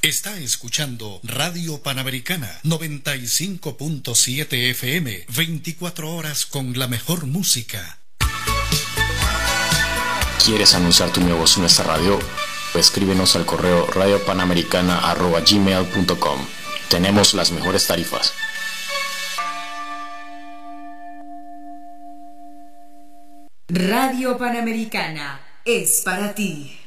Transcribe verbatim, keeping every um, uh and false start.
Está escuchando Radio Panamericana noventa y cinco punto siete F M, veinticuatro horas con la mejor música. ¿Quieres anunciar tu negocio en nuestra radio? Escríbenos al correo radiopanamericana arroba gmail punto com. Tenemos las mejores tarifas. Radio Panamericana es para ti.